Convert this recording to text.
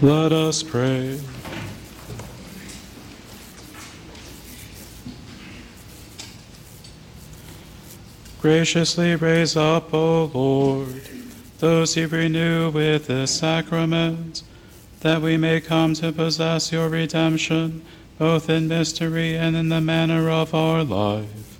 Let us pray. Graciously raise up, O Lord, those you renew with this sacrament, that we may come to possess your redemption, both in mystery and in the manner of our life.